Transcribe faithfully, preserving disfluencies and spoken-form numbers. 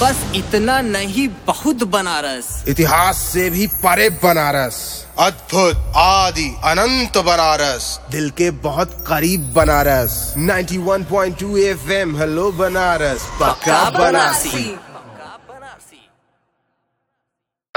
बस इतना नहीं, बहुत बनारस। इतिहास से भी परे बनारस, अद्भुत आदि अनंत बनारस, दिल के बहुत करीब बनारस। नाइंटी वन point two F M, hello Banaras, पक्का बनारसी।